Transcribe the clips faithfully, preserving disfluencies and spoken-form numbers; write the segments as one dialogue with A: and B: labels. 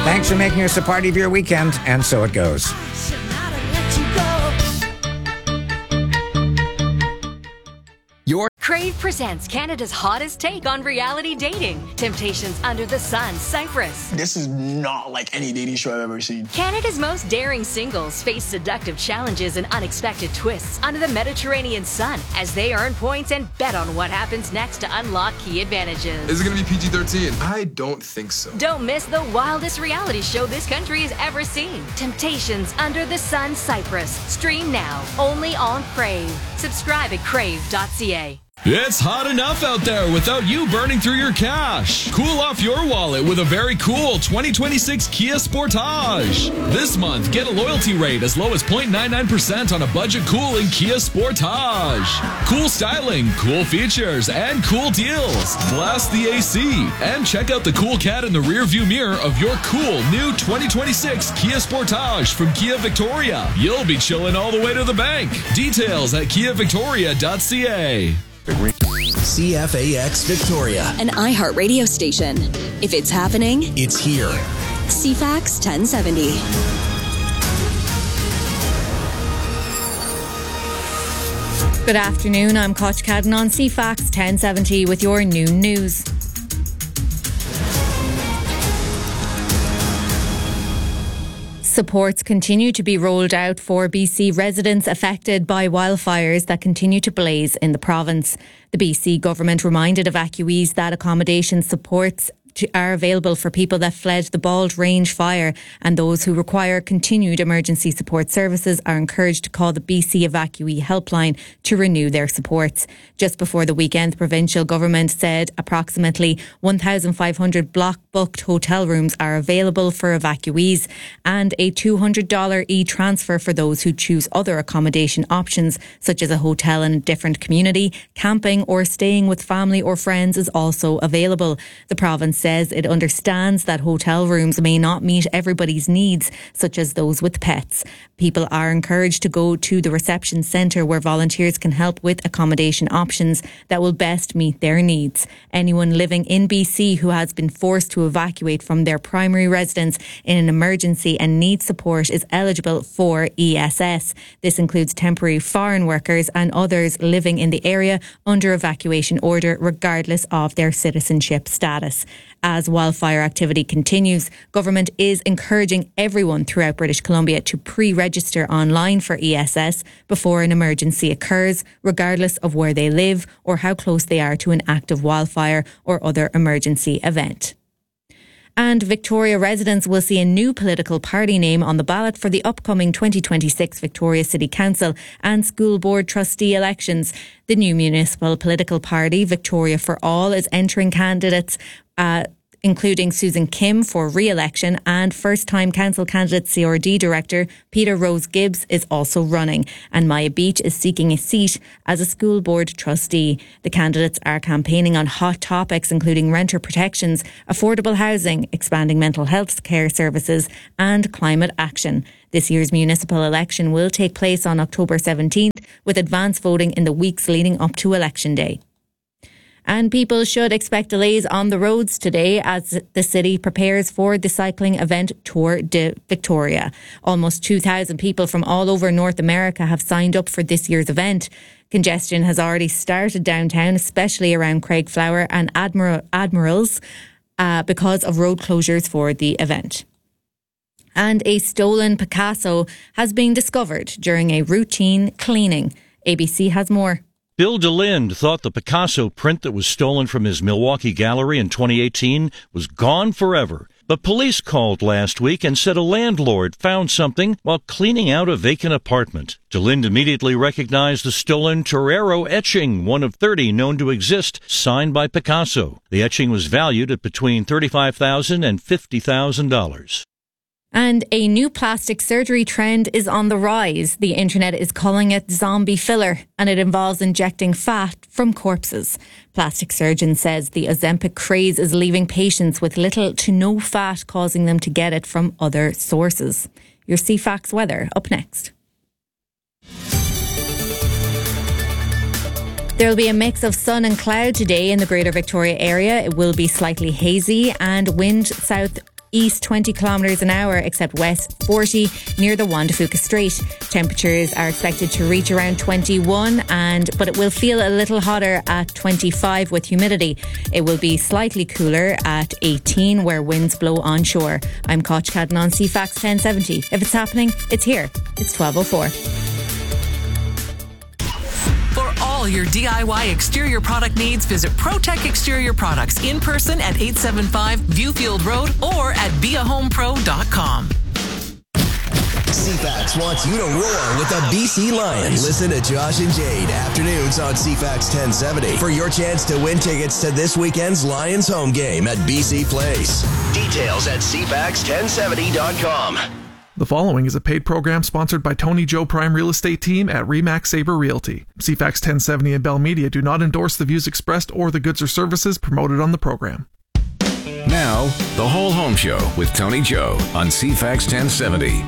A: Thanks for making us a part of your weekend, and so it goes.
B: Your
C: Crave presents Canada's hottest take on reality dating. Temptations Under the Sun, Cyprus.
D: This is not like any dating show I've ever seen.
C: Canada's most daring singles face seductive challenges and unexpected twists under the Mediterranean sun as they earn points and bet on what happens next to unlock key advantages.
E: Is it going to be P G thirteen? I don't think so.
C: Don't miss the wildest reality show this country has ever seen. Temptations Under the Sun, Cyprus. Stream now, only on Crave. Subscribe at crave dot c a.
F: It's hot enough out there without you burning through your cash. Cool off your wallet with a very cool twenty twenty-six Kia Sportage. This month, get a loyalty rate as low as zero point nine nine percent on a budget cooling Kia Sportage. Cool styling, cool features, and cool deals. Blast the A C and check out the cool cat in the rear view mirror of your cool new twenty twenty-six Kia Sportage from Kia Victoria. You'll be chilling all the way to the bank. Details at kia victoria dot c a.
B: C F A X Victoria,
G: an iHeart radio station. If it's happening,
B: it's here.
G: C FAX ten seventy.
H: Good afternoon, I'm Koch Cadden on C FAX ten seventy with your noon news. Supports continue to be rolled out for B C residents affected by wildfires that continue to blaze in the province. The B C government reminded evacuees that accommodation supports are available for people that fled the Bald Range fire, and those who require continued emergency support services are encouraged to call the B C Evacuee Helpline to renew their supports. Just before the weekend, the provincial government said approximately one thousand five hundred block-booked hotel rooms are available for evacuees and a two hundred dollars e-transfer for those who choose other accommodation options, such as a hotel in a different community, camping or staying with family or friends is also available. The province says it understands that hotel rooms may not meet everybody's needs, such as those with pets. People are encouraged to go to the reception centre where volunteers can help with accommodation options that will best meet their needs. Anyone living in B C who has been forced to evacuate from their primary residence in an emergency and needs support is eligible for E S S. This includes temporary foreign workers and others living in the area under evacuation order, regardless of their citizenship status. As wildfire activity continues, government is encouraging everyone throughout British Columbia to pre-register online for E S S before an emergency occurs, regardless of where they live or how close they are to an active wildfire or other emergency event. And Victoria residents will see a new political party name on the ballot for the upcoming twenty twenty-six Victoria City Council and School Board Trustee elections. The new municipal political party, Victoria for All, is entering candidates uh, including Susan Kim for re-election, and first-time council candidate C R D Director Peter Rose Gibbs is also running, and Maya Beach is seeking a seat as a school board trustee. The candidates are campaigning on hot topics including renter protections, affordable housing, expanding mental health care services and climate action. This year's municipal election will take place on October seventeenth, with advance voting in the weeks leading up to Election Day. And people should expect delays on the roads today as the city prepares for the cycling event Tour de Victoria. Almost two thousand people from all over North America have signed up for this year's event. Congestion has already started downtown, especially around Craigflower and Admiral, Admirals, uh, because of road closures for the event. And a stolen Picasso has been discovered during a routine cleaning. A B C has more.
I: Bill DeLinde thought the Picasso print that was stolen from his Milwaukee gallery in twenty eighteen was gone forever. But police called last week and said a landlord found something while cleaning out a vacant apartment. DeLinde immediately recognized the stolen Torero etching, one of thirty known to exist, signed by Picasso. The etching was valued at between thirty-five thousand dollars and fifty thousand dollars.
H: And a new plastic surgery trend is on the rise. The internet is calling it zombie filler, and it involves injecting fat from corpses. Plastic surgeon says the Ozempic craze is leaving patients with little to no fat, causing them to get it from other sources. Your C FAX weather up next. There will be a mix of sun and cloud today in the Greater Victoria area. It will be slightly hazy and wind south east twenty kilometres an hour, except west forty near the Juan de Fuca Strait. Temperatures are expected to reach around twenty-one, and but it will feel a little hotter at twenty-five with humidity. It will be slightly cooler at eighteen where winds blow onshore. I'm Koch Cadden on C FAX ten seventy. If it's happening, it's here. It's twelve oh four.
J: For all your D I Y exterior product needs, visit ProTech Exterior Products in person at eight seventy-five Viewfield Road or at be a home pro dot com.
B: C FAX wants you to roar with the B C Lions. Listen to Josh and Jade afternoons on C FAX ten seventy for your chance to win tickets to this weekend's Lions home game at B C Place. Details at C FAX ten seventy dot com.
K: The following is a paid program sponsored by Tony Joe Prime Real Estate Team at Remax Sabre Realty. C FAX ten seventy and Bell Media do not endorse the views expressed or the goods or services promoted on the program.
L: Now, The Whole Home Show with Tony Joe on C FAX ten seventy.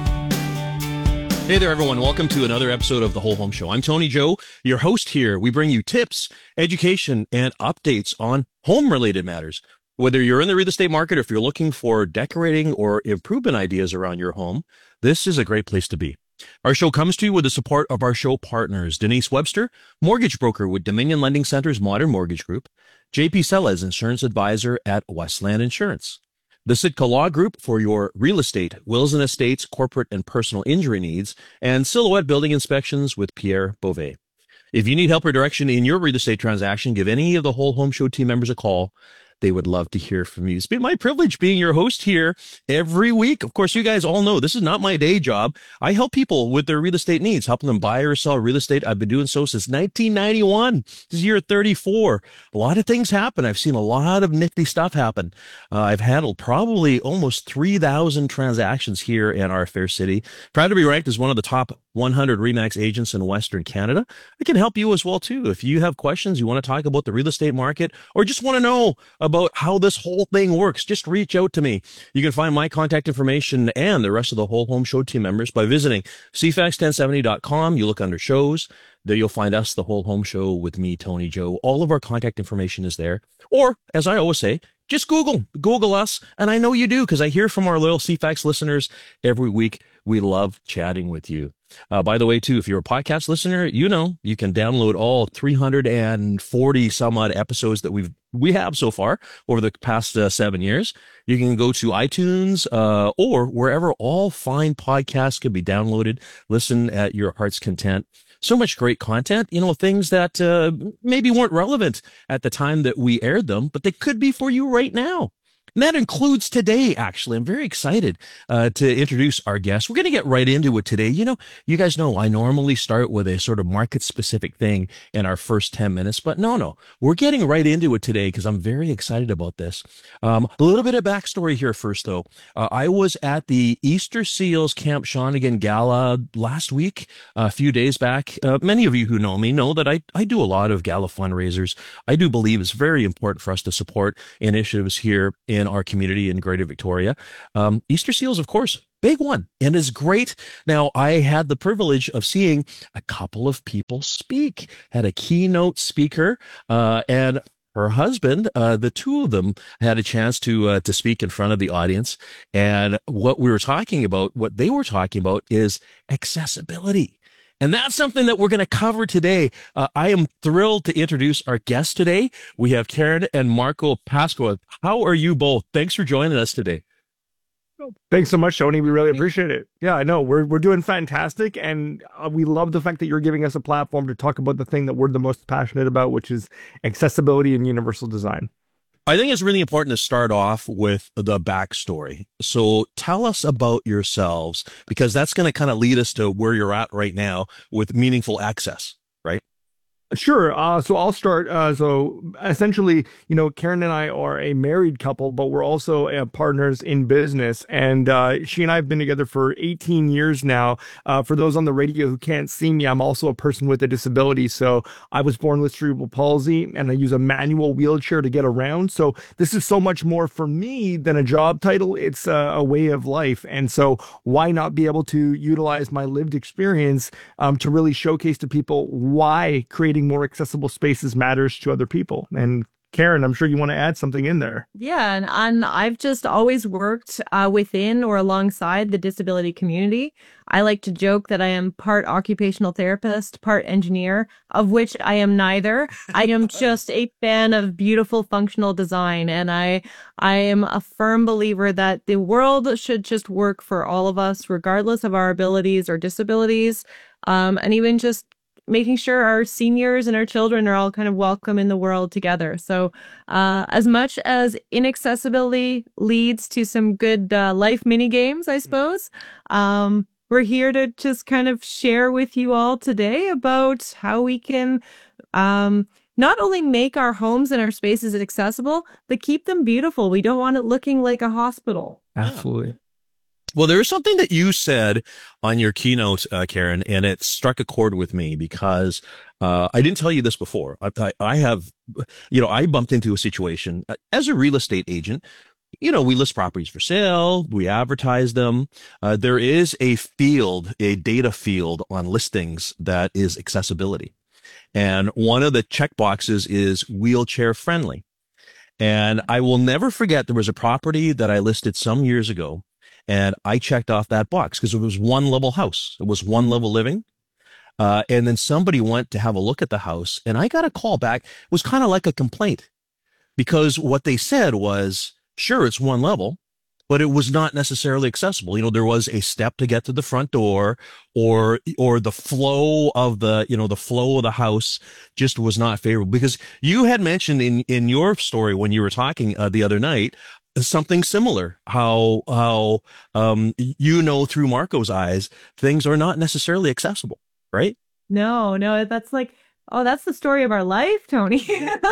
M: Hey there, everyone. Welcome to another episode of The Whole Home Show. I'm Tony Joe, your host here. We bring you tips, education, and updates on home-related matters. Whether you're in the real estate market or if you're looking for decorating or improvement ideas around your home, this is a great place to be. Our show comes to you with the support of our show partners, Denise Webster, mortgage broker with Dominion Lending Center's Modern Mortgage Group, J P Sellez, insurance advisor at Westland Insurance, the Sitka Law Group for your real estate, wills and estates, corporate and personal injury needs, and Silhouette Building Inspections with Pierre Beauvais. If you need help or direction in your real estate transaction, give any of the Whole Home Show team members a call. They would love to hear from you. It's been my privilege being your host here every week. Of course, you guys all know this is not my day job. I help people with their real estate needs, helping them buy or sell real estate. I've been doing so since nineteen ninety-one. This is year thirty-four. A lot of things happen. I've seen a lot of nifty stuff happen. Uh, I've handled probably almost three thousand transactions here in our fair city. Proud to be ranked as one of the top one hundred RE/MAX agents in Western Canada. I can help you as well, too. If you have questions, you want to talk about the real estate market, or just want to know about how this whole thing works, just reach out to me. You can find my contact information and the rest of the Whole Home Show team members by visiting C FAX ten seventy dot com. You look under shows. There you'll find us, the Whole Home Show with me, Tony Joe. All of our contact information is there. Or, as I always say, just Google. Google us. And I know you do because I hear from our loyal C FAX listeners every week. We love chatting with you. Uh, by the way, too, if you're a podcast listener, you know you can download all three hundred forty some odd episodes that we've we have so far over the past uh, seven years. You can go to iTunes uh, or wherever all fine podcasts can be downloaded. Listen at your heart's content. So much great content, you know, things that uh, maybe weren't relevant at the time that we aired them, but they could be for you right now. And that includes today, actually. I'm very excited uh, to introduce our guest. We're going to get right into it today. You know, you guys know I normally start with a sort of market-specific thing in our first ten minutes, but no, no. We're getting right into it today because I'm very excited about this. Um, a little bit of backstory here first, though. Uh, I was at the Easter Seals Camp Shawnigan Gala last week, a few days back. Uh, many of you who know me know that I, I do a lot of gala fundraisers. I do believe it's very important for us to support initiatives here in in our community in Greater Victoria. Um, Easter Seals, of course, big one, and is great. Now, I had the privilege of seeing a couple of people speak, had a keynote speaker, uh, and her husband, uh, the two of them had a chance to uh, to speak in front of the audience. And what we were talking about, what they were talking about is accessibility. And that's something that we're going to cover today. Uh, I am thrilled to introduce our guests today. We have Karen and Marco Pasqua. How are you both? Thanks for joining us today.
N: Thanks so much, Tony. We really appreciate it. Yeah, I know. We're we're doing fantastic, and uh, we love the fact that you're giving us a platform to talk about the thing that we're the most passionate about, which is accessibility and universal design.
M: I think it's really important to start off with the backstory. So tell us about yourselves, because that's going to kind of lead us to where you're at right now with meaningful access, right?
N: Sure. Uh, so I'll start. Uh, so essentially, you know, Karen and I are a married couple, but we're also uh, partners in business. And uh, she and I have been together for eighteen years now. Uh, for those on the radio who can't see me, I'm also a person with a disability. So I was born with cerebral palsy, and I use a manual wheelchair to get around. So this is so much more for me than a job title. It's a, a way of life. And so why not be able to utilize my lived experience um, to really showcase to people why creating more accessible spaces matters to other people. And Karen, I'm sure you want to add something in there.
O: Yeah, and, and I've just always worked uh, within or alongside the disability community. I like to joke that I am part occupational therapist, part engineer, of which I am neither. I am just a fan of beautiful functional design, and I I am a firm believer that the world should just work for all of us, regardless of our abilities or disabilities, um, and even just making sure our seniors and our children are all kind of welcome in the world together. So uh, as much as inaccessibility leads to some good uh, life mini games, I suppose, um, we're here to just kind of share with you all today about how we can um, not only make our homes and our spaces accessible, but keep them beautiful. We don't want it looking like a hospital.
N: Absolutely.
M: Well, there was something that you said on your keynote, uh, Karen, and it struck a chord with me because uh, I didn't tell you this before. I, I, I have, you know, I bumped into a situation uh, as a real estate agent. You know, we list properties for sale, we advertise them. Uh, there is a field, a data field on listings that is accessibility. And one of the check boxes is wheelchair friendly. And I will never forget, there was a property that I listed some years ago. And I checked off that box because it was one level house. It was one level living. Uh, and then somebody went to have a look at the house and I got a call back. It was kind of like a complaint because what they said was, sure, it's one level, but it was not necessarily accessible. You know, there was a step to get to the front door or, or the flow of the, you know, the flow of the house just was not favorable because you had mentioned in, in your story when you were talking uh, the other night, something similar, how, how, um, you know, through Marco's eyes, things are not necessarily accessible, right?
O: No, no, that's like, oh, that's the story of our life, Tony.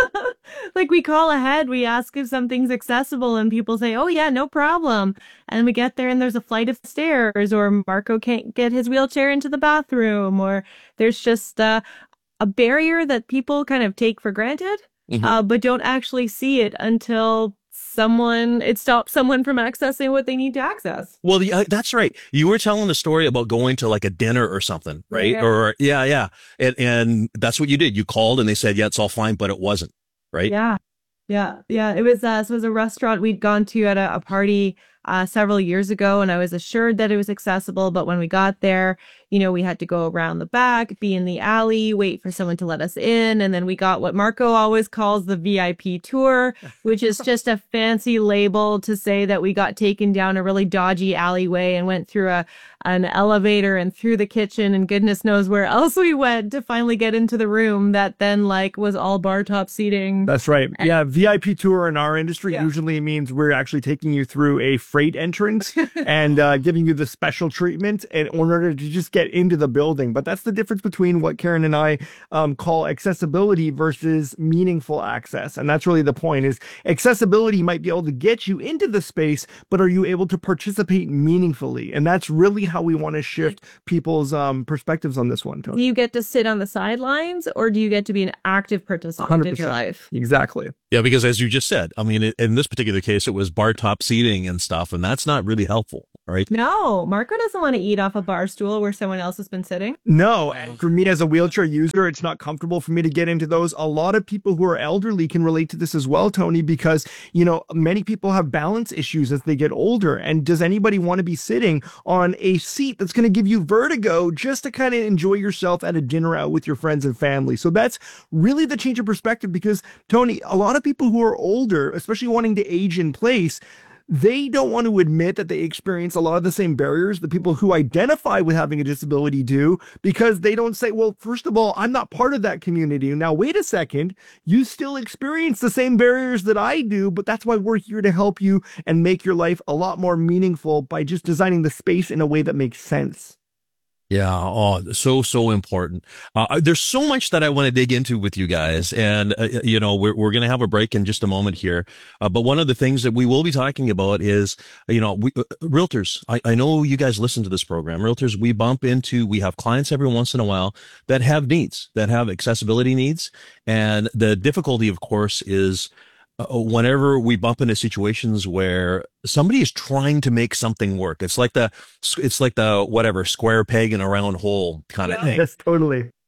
O: Like we call ahead, we ask if something's accessible and people say, oh yeah, no problem. And we get there and there's a flight of stairs or Marco can't get his wheelchair into the bathroom or there's just uh, a barrier that people kind of take for granted, mm-hmm. uh, but don't actually see it until someone, it stops someone from accessing what they need to access.
M: Well, the, uh, that's right. You were telling the story about going to like a dinner or something, right?
O: Yeah.
M: Or yeah, yeah. And, and that's what you did. You called and they said, yeah, it's all fine, but it wasn't, right?
O: Yeah. Yeah. Yeah. It was, uh, so it was a restaurant we'd gone to at a, a party uh, several years ago, and I was assured that it was accessible. But when we got there, you know, we had to go around the back, be in the alley, wait for someone to let us in. And then we got what Marco always calls the V I P tour, which is just a fancy label to say that we got taken down a really dodgy alleyway and went through a an elevator and through the kitchen and goodness knows where else we went to finally get into the room that then like was all bar top seating.
N: That's right. Yeah. V I P tour in our industry
O: Yeah.
N: usually means we're actually taking you through a freight entrance and uh, giving you the special treatment in order to just get into the building. But that's the difference between what Karen and I um, call accessibility versus meaningful access. And that's really the point is accessibility might be able to get you into the space, but are you able to participate meaningfully? And that's really how we want to shift people's um, perspectives on this one, Tony.
O: Do you get to sit on the sidelines or do you get to be an active participant
N: one hundred percent
O: in your life?
N: Exactly.
M: Yeah, because as you just said, I mean, in this particular case, it was bar top seating and stuff, and that's not really helpful, right?
O: No, Marco doesn't want to eat off a bar stool where someone else has been sitting.
N: No, and for me as a wheelchair user, it's not comfortable for me to get into those. A lot of people who are elderly can relate to this as well, Tony, because, you know, many people have balance issues as they get older. And does anybody want to be sitting on a seat that's going to give you vertigo just to kind of enjoy yourself at a dinner out with your friends and family? So that's really the change of perspective because, Tony, a lot of people who are older, especially wanting to age in place, they don't want to admit that they experience a lot of the same barriers that people who identify with having a disability do, because they don't say, well, first of all, I'm not part of that community. Now, wait a second, you still experience the same barriers that I do, but that's why we're here to help you and make your life a lot more meaningful by just designing the space in a way that makes sense.
M: Yeah. Oh, so, so important. Uh, there's so much that I want to dig into with you guys. And, uh, you know, we're, we're going to have a break in just a moment here. Uh, but one of the things that we will be talking about is, you know, we, uh, realtors. I, I know you guys listen to this program. Realtors, we bump into, we have clients every once in a while that have needs, that have accessibility needs. And the difficulty, of course, is, Uh, whenever we bump into situations where somebody is trying to make something work, it's like the, it's like the whatever square peg in a round hole kind of
N: Yeah,
M: thing.
N: yes, totally.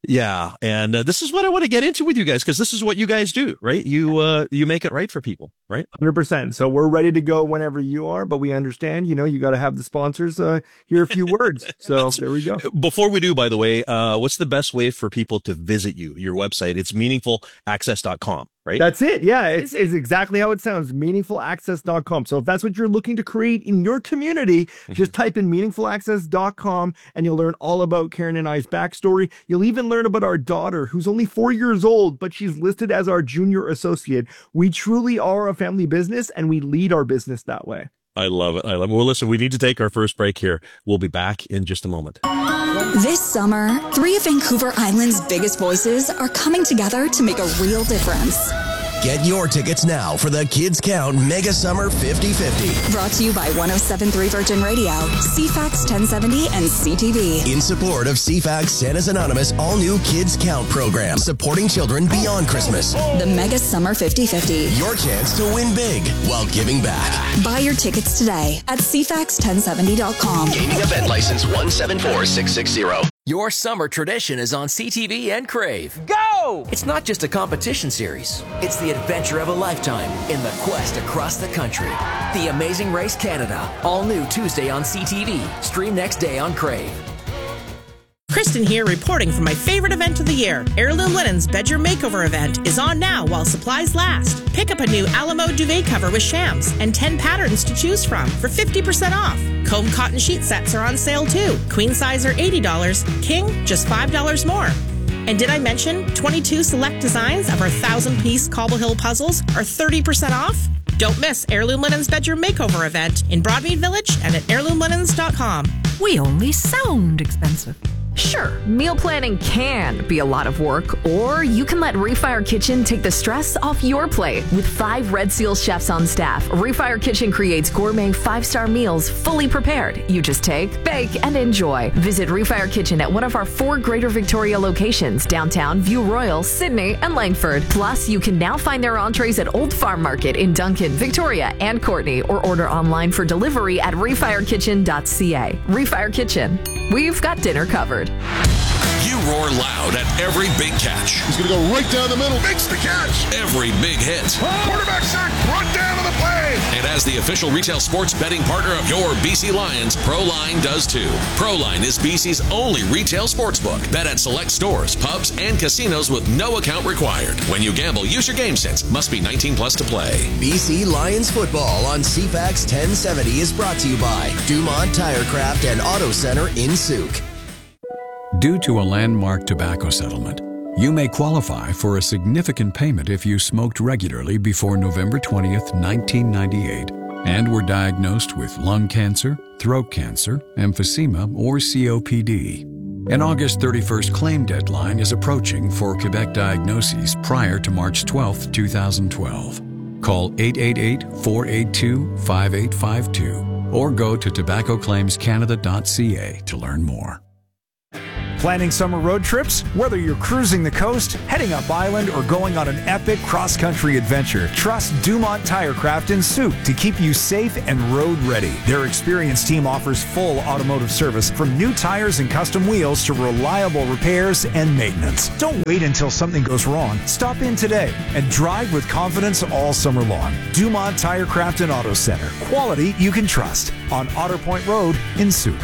M: Yeah, and uh, this is what I want to get into with you guys, because this is what you guys do, right? You uh, you make it right for people, right?
N: one hundred percent. So we're ready to go whenever you are, but we understand, you know, you got to have the sponsors uh, hear a few words. So there we go.
M: Before we do, by the way, uh, what's the best way for people to visit you, your website? It's meaningful access dot com, right?
N: That's it. Yeah, it's, it's exactly how it sounds, meaningful access dot com. So if that's what you're looking to create in your community, mm-hmm. just type in meaningful access dot com and you'll learn all about Karen and I's backstory. You'll even learn about our daughter, who's only four years old, but she's listed as our junior associate. We truly are a family business and we lead our business that way.
M: I love it. I love it. Well, listen, we need to take our first break here. We'll be back in just a moment.
G: This summer, three of Vancouver Island's biggest voices are coming together to make a real difference.
B: Get your tickets now for the Kids Count Mega Summer fifty fifty.
G: Brought to you by one oh seven point three Virgin Radio, C FAX ten seventy, and C T V.
B: In support of C FAX Santa's Anonymous all-new Kids Count program, supporting children beyond Christmas.
G: The Mega Summer fifty fifty.
B: Your chance to win big while giving back.
G: Buy your tickets today at C FAX ten seventy dot com.
B: Gaming event license one seven four six six zero.
P: Your summer tradition is on C T V and Crave. Go! It's not just a competition series. It's the adventure of a lifetime in the quest across the country. The Amazing Race Canada. All new Tuesday on C T V. Stream next day on Crave.
Q: Kristen here, reporting from my favorite event of the year. Heirloom Linen's Bedroom Makeover event is on now while supplies last. Pick up a new Alamo duvet cover with shams and ten patterns to choose from for fifty percent off. Comb cotton sheet sets are on sale too. Queen size are eighty dollars, king just five dollars more. And did I mention twenty-two select designs of our thousand-piece Cobble Hill puzzles are thirty percent off? Don't miss Heirloom Linen's Bedroom Makeover event in Broadmead Village and at heirloom linens dot com.
R: We only sound expensive. Sure, meal planning can be a lot of work, or you can let Refire Kitchen take the stress off your plate. With five Red Seal chefs on staff, Refire Kitchen creates gourmet five-star meals fully prepared. You just take, bake, and enjoy. Visit Refire Kitchen at one of our four Greater Victoria locations, downtown, View Royal, Sydney, and Langford. Plus, you can now find their entrees at Old Farm Market in Duncan, Victoria, and Courtney, or order online for delivery at refire kitchen dot c a. Refire Kitchen. We've got dinner covered.
S: You roar loud at every big catch.
T: He's going to go right down the middle. Makes the catch.
S: Every big hit.
T: Quarterback sack. Brought down to the play.
S: And as the official retail sports betting partner of your B C Lions, Proline does too. Proline is B C's only retail sportsbook. Bet at select stores, pubs, and casinos with no account required. When you gamble, use your game sense. Must be nineteen plus to play.
B: B C Lions football on C FAX ten seventy is brought to you by Dumont Tirecraft and Auto Center in Souk.
U: Due to a landmark tobacco settlement, you may qualify for a significant payment if you smoked regularly before November twentieth, nineteen ninety-eight, and were diagnosed with lung cancer, throat cancer, emphysema, or C O P D. An August thirty-first claim deadline is approaching for Quebec diagnoses prior to March twelfth, twenty twelve. Call eight eight eight, four eight two, five eight five two or go to tobacco claims canada dot c a to learn more.
V: Planning summer road trips? Whether you're cruising the coast, heading up island, or going on an epic cross-country adventure, trust Dumont Tirecraft in Souk to keep you safe and road ready. Their experienced team offers full automotive service, from new tires and custom wheels to reliable repairs and maintenance. Don't wait until something goes wrong. Stop in today and drive with confidence all summer long. Dumont Tirecraft and Auto Center. Quality you can trust on Otter Point Road in Souk.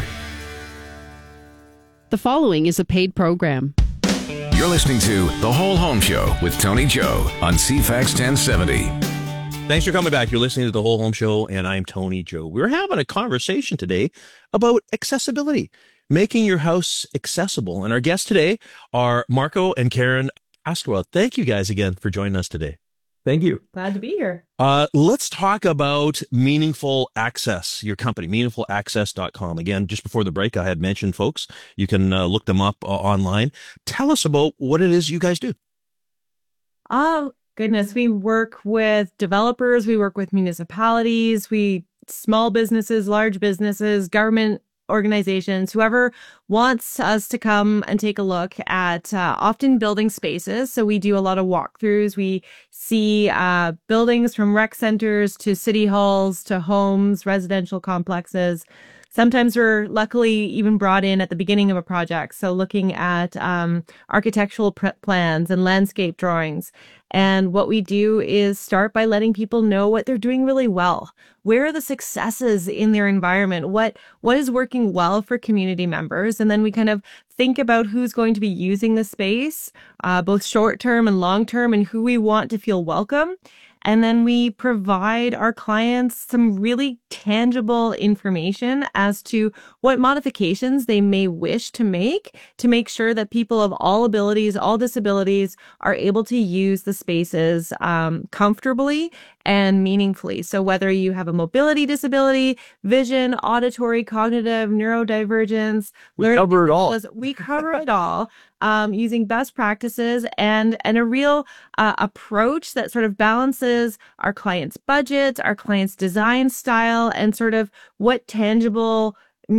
W: The following is a paid program.
L: You're listening to The Whole Home Show with Tony Joe on C FAX ten seventy.
M: Thanks for coming back. You're listening to The Whole Home Show, and I'm Tony Joe. We're having a conversation today about accessibility, making your house accessible. And our guests today are Marco and Karen Astrowild. Thank you guys again for joining us today.
N: Thank you.
O: Glad to be here.
M: Uh, let's talk about Meaningful Access, your company, meaningful access dot com. Again, just before the break, I had mentioned, folks, you can uh, look them up uh, online. Tell us about what it is you guys do.
O: Oh, goodness. We work with developers. We work with municipalities. We small businesses, large businesses, government organizations, whoever wants us to come and take a look at uh, often building spaces. So we do a lot of walkthroughs. We see uh, buildings from rec centers to city halls to homes, residential complexes. Sometimes we're luckily even brought in at the beginning of a project. So looking at um, architectural pr- plans and landscape drawings. And what we do is start by letting people know what they're doing really well. Where are the successes in their environment? What what is working well for community members? And then we kind of think about who's going to be using the space, uh, both short term and long term, and who we want to feel welcome. And then we provide our clients some really tangible information as to what modifications they may wish to make to make sure that people of all abilities, all disabilities are able to use the spaces um, comfortably and meaningfully. So whether you have a mobility disability, vision, auditory, cognitive, neurodivergence,
N: we cover it all.
O: We cover it all. Um, using best practices and and a real uh, approach that sort of balances our clients' budgets, our clients' design style, and sort of what tangible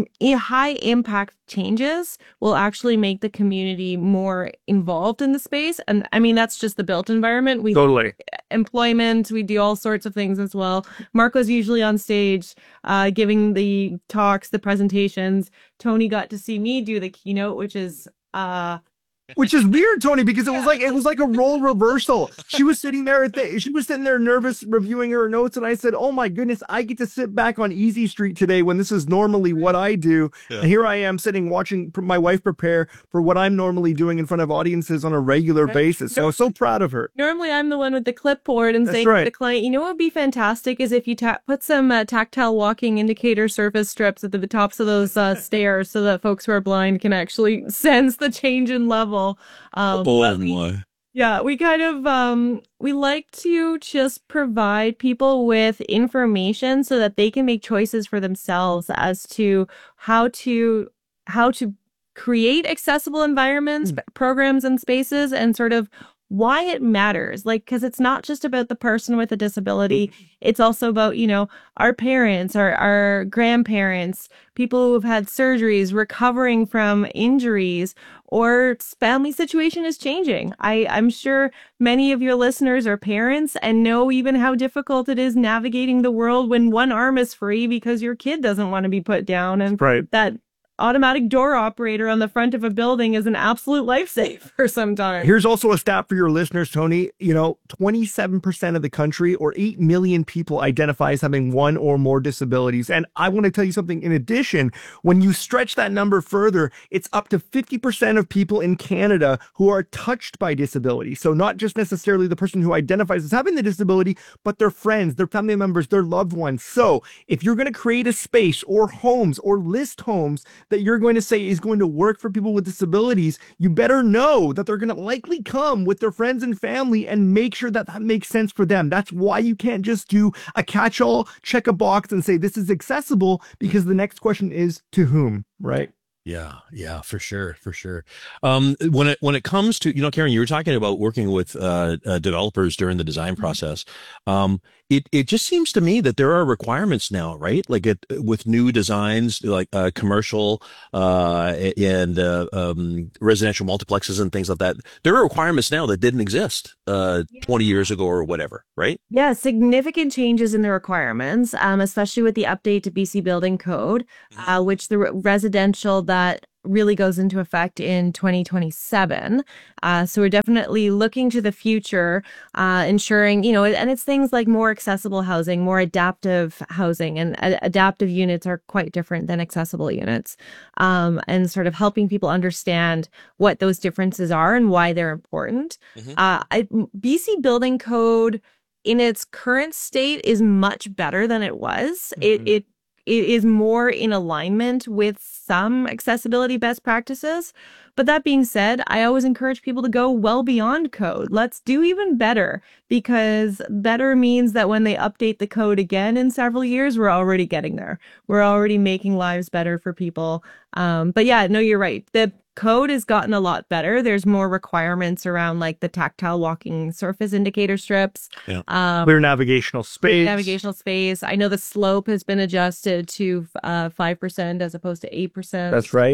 O: high impact changes will actually make the community more involved in the space. And I mean, that's just the built environment. We
N: totally
O: employment. We do all sorts of things as well. Marco's usually on stage, uh, giving the talks, the presentations. Tony got to see me do the keynote, which is, uh,
N: Which is weird, Tony, because it was like it was like a role reversal. She was sitting there at the, she was sitting there nervous reviewing her notes, and I said, "Oh my goodness, I get to sit back on Easy Street today when this is normally what I do." Yeah. And here I am sitting watching my wife prepare for what I'm normally doing in front of audiences on a regular right. basis. So I was so proud of her.
O: Normally, I'm the one with the clipboard and
N: That's
O: saying
N: right.
O: to the client, "You know what would be fantastic is if you ta- put some uh, tactile walking indicator surface strips at the tops of those uh, stairs, so that folks who are blind can actually sense the change in level." Um,
M: we,
O: yeah, we kind of, um, we like to just provide people with information so that they can make choices for themselves as to how to, how to create accessible environments, mm. programs and spaces, and sort of why it matters. Like, because it's not just about the person with a disability. It's also about, you know, our parents, our, our grandparents, people who have had surgeries, recovering from injuries, or family situation is changing. I, I'm sure many of your listeners are parents and know even how difficult it is navigating the world when one arm is free because your kid doesn't want to be put down. And
N: right.
O: that automatic door operator on the front of a building is an absolute lifesaver sometimes.
N: Here's also a stat for your listeners, Tony. You know, twenty-seven percent of the country, or eight million people, identify as having one or more disabilities. And I want to tell you something in addition. When you stretch that number further, it's up to fifty percent of people in Canada who are touched by disability. So not just necessarily the person who identifies as having the disability, but their friends, their family members, their loved ones. So if you're going to create a space or homes or list homes that you're going to say is going to work for people with disabilities, you better know that they're going to likely come with their friends and family and make sure that that makes sense for them. That's why you can't just do a catch-all, check a box and say this is accessible, because the next question is to whom, right?
M: Yeah, yeah, for sure, for sure. Um, when it when it comes to, you know, Karen, you were talking about working with uh, uh, developers during the design process. Um, it it just seems to me that there are requirements now, right? Like it with new designs, like uh, commercial uh, and uh, um, residential multiplexes and things like that. There are requirements now that didn't exist uh, yeah. twenty years ago or whatever, right?
O: Yeah, significant changes in the requirements, um, especially with the update to B C Building Code, uh, which the re- residential that really goes into effect in twenty twenty-seven. Uh, so we're definitely looking to the future, uh, ensuring, you know, and it's things like more accessible housing, more adaptive housing, and uh, adaptive units are quite different than accessible units, um, and sort of helping people understand what those differences are and why they're important. Mm-hmm. Uh, I, B C Building Code in its current state is much better than it was. Mm-hmm. It, it It is more in alignment with some accessibility best practices. But that being said, I always encourage people to go well beyond code. Let's do even better, because better means that when they update the code again in several years, we're already getting there. We're already making lives better for people. Um, but yeah, no, you're right. The code has gotten a lot better. There's more requirements around like the tactile walking surface indicator strips.
N: Yeah.
O: Um,
N: clear navigational space.
O: Navigational space. I know the slope has been adjusted to uh, five percent as opposed to eight percent.
N: That's right.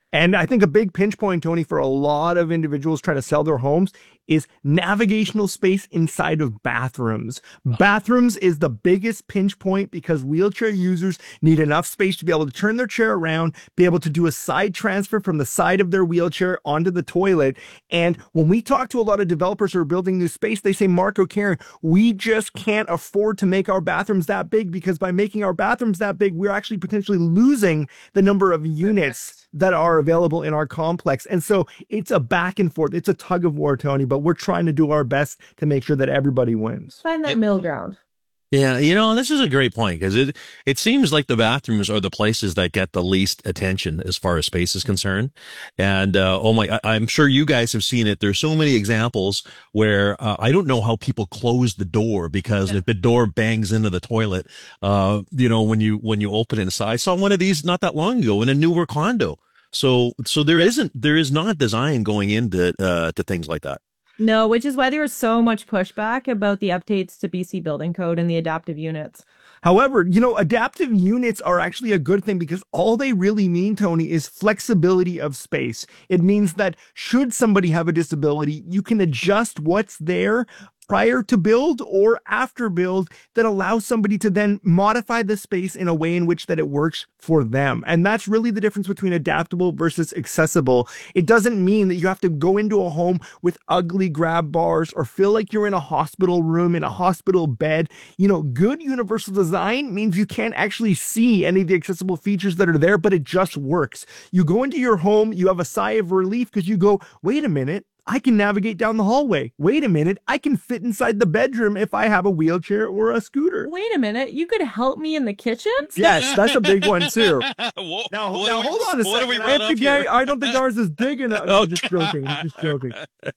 N: And I think a big pinch point, Tony, for a lot of individuals trying to sell their homes is navigational space inside of bathrooms. Bathrooms is the biggest pinch point because wheelchair users need enough space to be able to turn their chair around, be able to do a side transfer from the side of their wheelchair onto the toilet. And when we talk to a lot of developers who are building new space, they say, Marco, Karen, we just can't afford to make our bathrooms that big because by making our bathrooms that big, we're actually potentially losing the number of units that are available in our complex. And so it's a back and forth. It's a tug of war, Tony, but we're trying to do our best to make sure that everybody wins.
O: Find that middle ground.
M: Yeah, you know, this is a great point because it it seems like the bathrooms are the places that get the least attention as far as space is concerned. And uh, oh my, I, I'm sure you guys have seen it. There's so many examples where uh, I don't know how people close the door because if the door bangs into the toilet, uh, you know, when you when you open it inside. I saw one of these not that long ago in a newer condo. So so there isn't there is not design going into uh, to things like that.
O: No, which is why there was so much pushback about the updates to B C Building Code and the adaptive units.
N: However, you know, adaptive units are actually a good thing because all they really mean, Tony, is flexibility of space. It means that should somebody have a disability, you can adjust what's there prior to build or after build that allows somebody to then modify the space in a way in which that it works for them. And that's really the difference between adaptable versus accessible. It doesn't mean that you have to go into a home with ugly grab bars or feel like you're in a hospital room, in a hospital bed. You know, good universal design means you can't actually see any of the accessible features that are there, but it just works. You go into your home, you have a sigh of relief because you go, wait a minute, I can navigate down the hallway. Wait a minute, I can fit inside the bedroom if I have a wheelchair or a scooter.
O: Wait a minute, you could help me in the kitchen?
N: Yes, that's a big one too.
M: Whoa,
N: now,
M: what
N: now
M: we,
N: hold on a second. I,
M: I,
N: think, I, I don't think ours is big enough. No, I'm just joking. I'm just joking.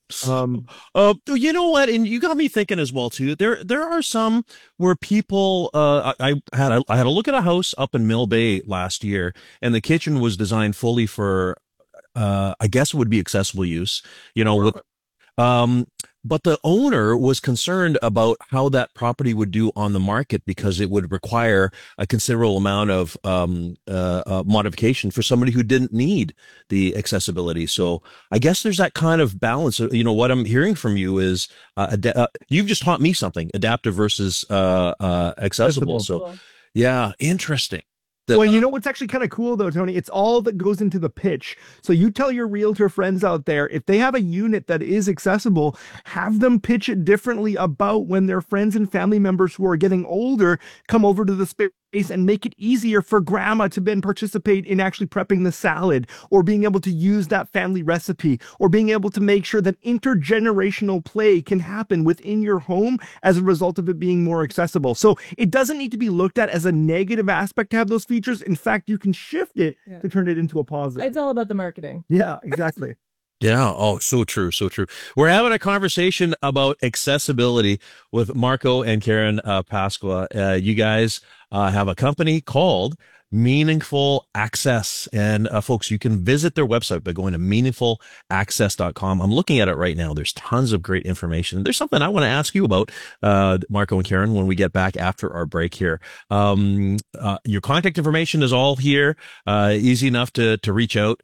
N: Um,
M: uh, you know what? And you got me thinking as well too. There, there are some where people. Uh, I, I had a, I had a look at a house up in Mill Bay last year, and the kitchen was designed fully for. Uh, I guess it would be accessible use, you know, with, um, but the owner was concerned about how that property would do on the market because it would require a considerable amount of, um, uh, uh, modification for somebody who didn't need the accessibility. So I guess there's that kind of balance. You know, what I'm hearing from you is, uh, ad- uh you've just taught me something, adaptive versus, uh, uh, accessible. So yeah, interesting.
N: Well, you know what's actually kind of cool, though, Tony? It's all that goes into the pitch. So you tell your realtor friends out there, if they have a unit that is accessible, have them pitch it differently about when their friends and family members who are getting older come over to the space and make it easier for grandma to then participate in actually prepping the salad or being able to use that family recipe or being able to make sure that intergenerational play can happen within your home as a result of it being more accessible. So it doesn't need to be looked at as a negative aspect to have those features. In fact, you can shift it yeah. to turn it into a positive.
O: It's all about the marketing.
N: Yeah, exactly.
M: Yeah. Oh, so true. So true. We're having a conversation about accessibility with Marco and Karen uh, Pasqua. Uh, you guys uh, have a company called Meaningful Access. And uh, folks, you can visit their website by going to meaningful access dot com. I'm looking at it right now. There's tons of great information. There's something I want to ask you about, uh, Marco and Karen, when we get back after our break here. Um, uh, your contact information is all here. Uh, easy enough to, to reach out.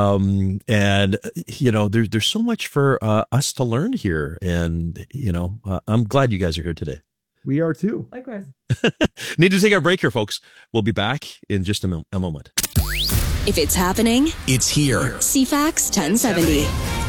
M: Um, and, you know, there, there's so much for uh, us to learn here. And, you know, uh, I'm glad you guys are here today.
N: We are too.
O: Likewise.
M: Need to take our break here, folks. We'll be back in just a, mo- a moment.
G: If it's happening,
B: it's here.
G: C FAX ten seventy.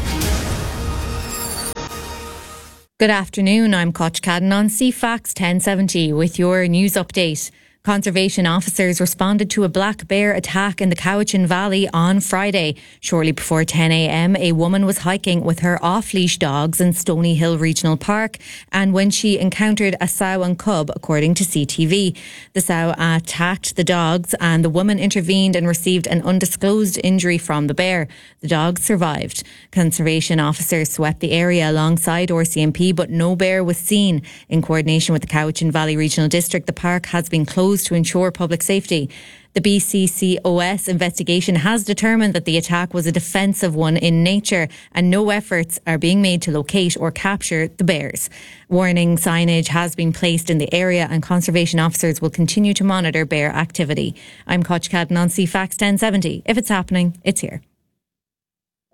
H: Good afternoon. I'm Koch Cadden on C FAX ten seventy with your news update. Conservation officers responded to a black bear attack in the Cowichan Valley on Friday. Shortly before ten a.m, a woman was hiking with her off-leash dogs in Stony Hill Regional Park, and when she encountered a sow and cub, according to C T V. The sow attacked the dogs, and the woman intervened and received an undisclosed injury from the bear. The dogs survived. Conservation officers swept the area alongside R C M P, but no bear was seen. In coordination with the Cowichan Valley Regional District, the park has been closed to ensure public safety. The B C C O S investigation has determined that the attack was a defensive one in nature, and no efforts are being made to locate or capture the bears. Warning signage has been placed in the area, and conservation officers will continue to monitor bear activity. I'm Koch Cadden on C FAX ten seventy. If it's happening, it's here.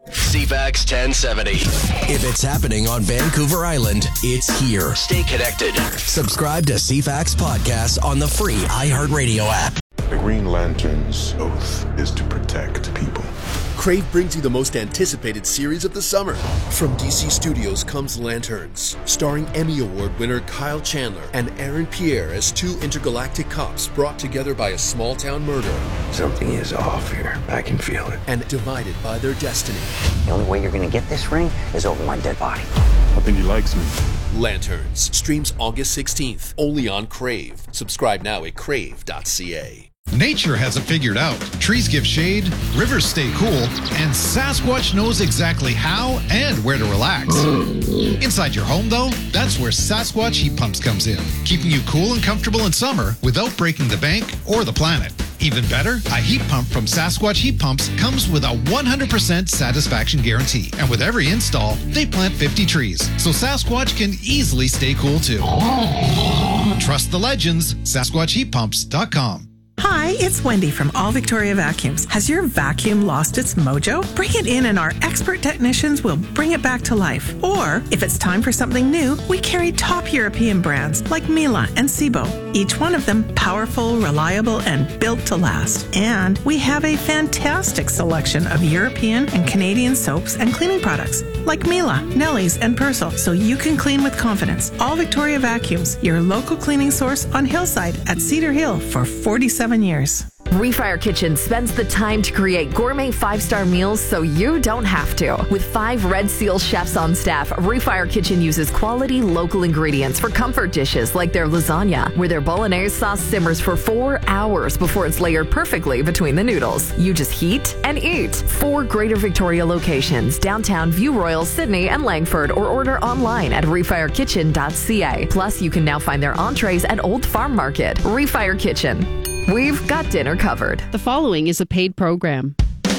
B: C FAX ten seventy. If it's happening on Vancouver Island, it's here. Stay connected. Subscribe to C FAX Podcast on the free iHeartRadio app.
A: The Green Lantern's oath is to protect people.
D: Crave brings you the most anticipated series of the summer. From D C Studios comes Lanterns, starring Emmy Award winner Kyle Chandler and Aaron Pierre as two intergalactic cops brought together by a small-town murder.
E: Something is off here. I can feel it.
D: And divided by their destiny.
E: The only way you're going to get this ring is over my dead body.
A: I think he likes me.
D: Lanterns streams August sixteenth, only on Crave. Subscribe now at crave dot c a.
X: Nature has it figured out. Trees give shade, rivers stay cool, and Sasquatch knows exactly how and where to relax. Inside your home, though, that's where Sasquatch Heat Pumps comes in, keeping you cool and comfortable in summer without breaking the bank or the planet. Even better, a heat pump from Sasquatch Heat Pumps comes with a one hundred percent satisfaction guarantee. And with every install, they plant fifty trees, so Sasquatch can easily stay cool too. Trust the legends, Sasquatch Heat Pumps dot com.
Q: Hi, it's Wendy from All Victoria Vacuums. Has your vacuum lost its mojo? Bring it in and our expert technicians will bring it back to life. Or, if it's time for something new, we carry top European brands like Miele and Sebo. Each one of them powerful, reliable, and built to last. And we have a fantastic selection of European and Canadian soaps and cleaning products like Miele, Nelly's, and Persil, so you can clean with confidence. All Victoria Vacuums, your local cleaning source on Hillside at Cedar Hill for forty-seven years.
R: Refire Kitchen spends the time to create gourmet five-star meals so you don't have to. With five Red Seal chefs on staff, Refire Kitchen uses quality local ingredients for comfort dishes like their lasagna, where their bolognese sauce simmers for four hours before it's layered perfectly between the noodles. You just heat and eat. Four Greater Victoria locations, downtown, View Royal, Sydney, and Langford, or order online at refire kitchen dot c a. Plus, you can now find their entrees at Old Farm Market. Refire Kitchen. We've got dinner covered.
W: The following is a paid program.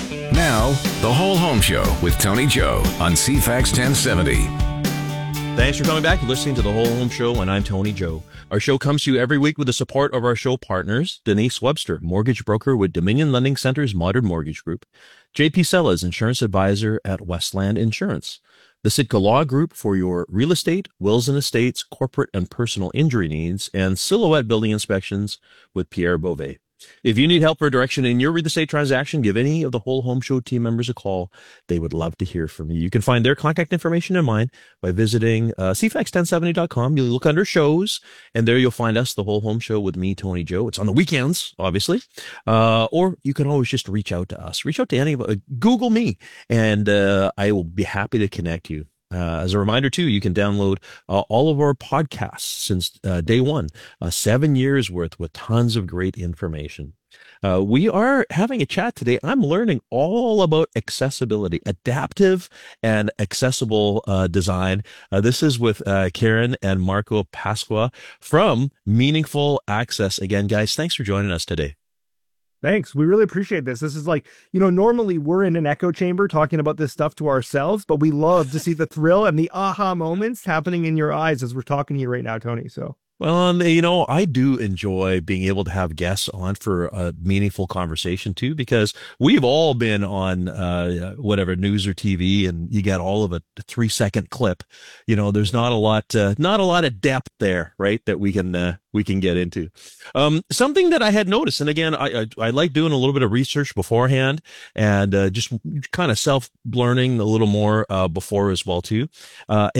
L: Now, The Whole Home Show with Tony Joe on C FAX ten seventy.
M: Thanks for coming back and listening to The Whole Home Show, and I'm Tony Joe. Our show comes to you every week with the support of our show partners, Denise Webster, mortgage broker with Dominion Lending Center's Modern Mortgage Group, J P Sellas, insurance advisor at Westland Insurance, the Sitka Law Group for your real estate, wills and estates, corporate and personal injury needs, and Silhouette Building Inspections with Pierre Beauvais. If you need help or direction in your real estate transaction, give any of the Whole Home Show team members a call. They would love to hear from you. You can find their contact information and mine by visiting uh, c fax ten seventy dot com. You'll look under shows, and there you'll find us, The Whole Home Show with me, Tony Joe. It's on the weekends, obviously. Uh, or you can always just reach out to us. Reach out to any of us. Google me, and uh, I will be happy to connect you. Uh, as a reminder, too, you can download uh, all of our podcasts since uh, day one, uh, seven years worth with tons of great information. Uh, we are having a chat today. I'm learning all about accessibility, adaptive and accessible uh, design. Uh, this is with uh, Karen and Marco Pasqua from Meaningful Access. Again, guys, thanks for joining us today.
N: Thanks. We really appreciate this. This is like, you know, normally we're in an echo chamber talking about this stuff to ourselves, but we love to see the thrill and the aha moments happening in your eyes as we're talking to you right now, Tony. So.
M: Well, um, you know, I do enjoy being able to have guests on for a meaningful conversation too, because we've all been on, uh, whatever news or T V, and you get all of a three second clip. You know, there's not a lot, uh, not a lot of depth there, right? That we can, uh, we can get into. Um, something that I had noticed, and again, I, I, I like doing a little bit of research beforehand and, uh, just kind of self learning a little more, uh, before as well too. Uh,